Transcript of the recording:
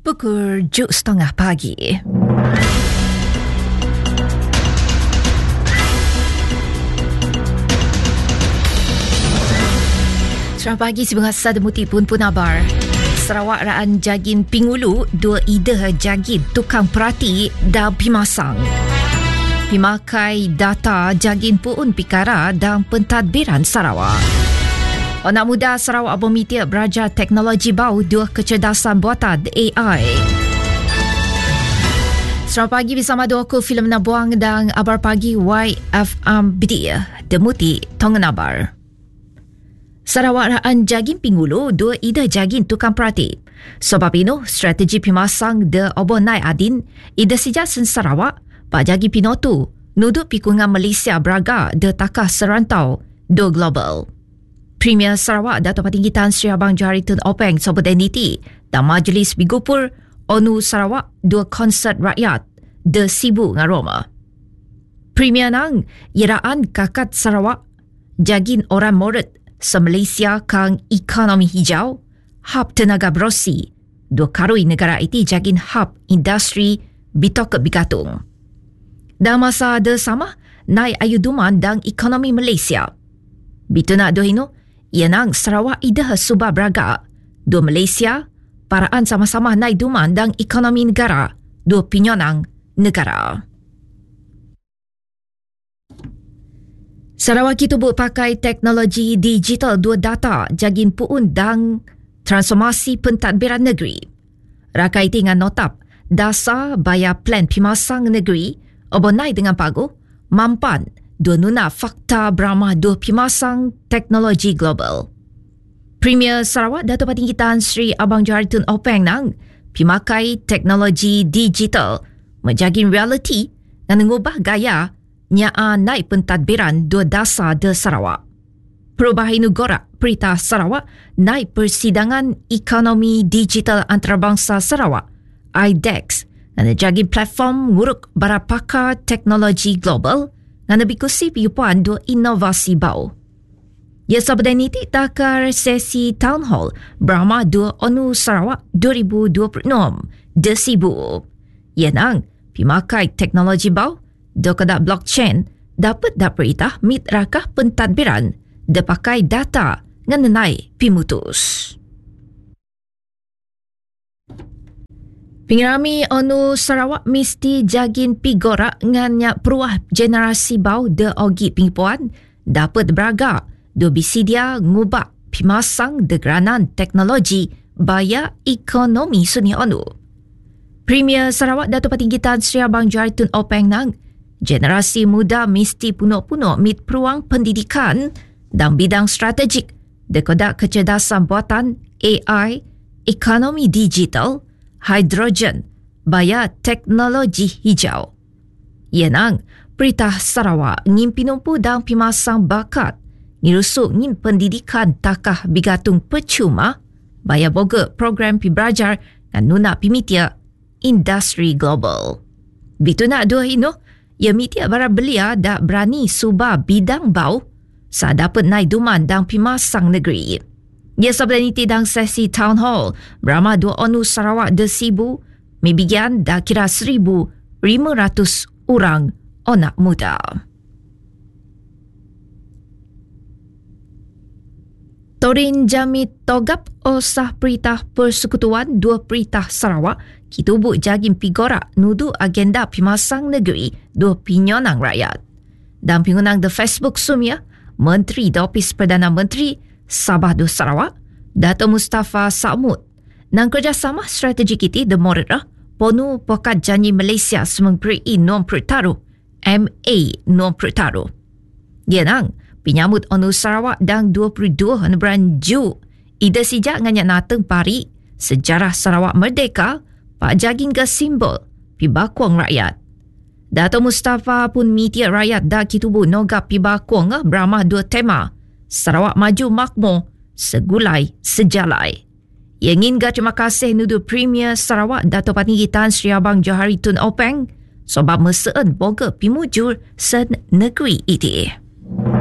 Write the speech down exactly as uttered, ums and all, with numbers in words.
Pukul tujuh setengah pagi. Selamat pagi, si Bengasa Demuti pun pun abar. Sarawak Raan Jagin Pingulu, dua ide Jagin tukang perati dah pimasang. Pimakai data Jagin Puun Pikara dan pentadbiran Sarawak. Anak muda Sarawak bermitia belajar teknologi bau dua kecerdasan buatan A I. Selamat pagi bersama dua ku filem Nabuang dan abar pagi Y F M B D. Demuti Tongan Abar. Sarawak Raan Jagin Pingulu, dua ide Jagin tukang perati. Sebab itu, strategi pimasang de Obonai Adin, ide sejasen Sarawak, Pak Jagin Pinotu, nuduk pikungan Malaysia Braga de takah serantau do global. Premier Sarawak Dato' Patinggi Tan Sri Abang Johari Tun Openg Sobat N D T dan Majlis Bigupur O N U Sarawak dua konsert rakyat de Sibu Ngaroma. Premier nang iraan kakat Sarawak Jagin orang moret se-Malaysia kang ekonomi hijau, hub tenaga berosi, dua karui negara itu Jagin hub industri bitok bigatung. Dan masa ada sama, naik ayu duman dan ekonomi Malaysia. Bitu nak doh ino, ia nang Sarawak idah subah braga, dua Malaysia, paraan sama-sama naik duman dan ekonomi negara, dua pinyonang negara. Sarawak kita buat pakai teknologi digital dua data Jagin Puun dan transformasi pentadbiran negeri. Rakai dengan notap dasar bayar plan pimasang negeri obonai dengan pagu mampan dua nuna fakta beramah dua pimasang teknologi global. Premier Sarawak Dato' Patinggi Tan Sri Abang Johari Tun Openg nang pimakai teknologi digital menjagin reality dan mengubah gaya nyaa naik pentadbiran dua dasar de Sarawak. Perubahan negara Perintah Sarawak naik persidangan ekonomi digital antarabangsa Sarawak I D E X dan jagi platform nguruk para pakar teknologi global dan lebih kusi piupuan dua inovasi bau. Ya sabda niti takar sesi town hall Brahma dua O N U Sarawak dua ribu dua puluh enam de Sibu. Ya nang pimakai teknologi bau dokadak blockchain dapat daperita mit rakah pentadbiran dipakai data ngenai pimutus. Pengirami O N U Sarawak mesti Jagin pigora nganya peruah generasi bau de ogi pingipuan dapat beraga do bisidia ngubah pimasang degeranan teknologi baya ekonomi suni O N U. Premier Sarawak Dato' Patinggi Tan Sri Abang Johari Tun Openg nang generasi muda mesti puno-puno mit peluang pendidikan dan bidang strategik dekodak kecerdasan buatan A I, ekonomi digital, hidrogen, baya teknologi hijau. Ia nang Perintah Sarawak ngin pinumpu dan pimasang bakat ngirusuk ngin pendidikan takah bigatung percuma baya boga program pi belajar dan nuna pimitia industri global. Bitu nak dua ino, ia mitia bara belia dak berani subah bidang bau sa dapat naik duman dan pimasang negeri. Ia sabda niti dang sesi town hall Brahma dua O N U Sarawak de Sibu mibigian dah kira seribu lima ratus orang anak muda. Torin Jamit Togap Osah Perintah Persekutuan dua Perintah Sarawak kitubuk Jagin Pigora nudu agenda pimasang negeri dua pinyonang rakyat. Dan pingunang de Facebook Sumia, Menteri de Opis Perdana Menteri Sabah do Sarawak, Dato' Mustafa Sa'mud, dan kerjasama strategi kita de Morera, Ponu Pokat Janji Malaysia semengperi non pertaruh, M A non pertaruh. Dia nang penyambut O N U Sarawak dan dua puluh dua bulan Ju, ida sijak nganyak nateng pari sejarah Sarawak merdeka, Pak Jagin ke simbol pibakuang rakyat. Dato' Mustafa pun mitia rakyat dah kitubu noga pibakuang beramah dua tema, Sarawak maju makmur, segulai sejalai. Ia ingin terima kasih nudu Premier Sarawak Dato' Patinggi Tan Sri Abang Johari Tun Openg sebab meseen boga pimujur sen negeri itu.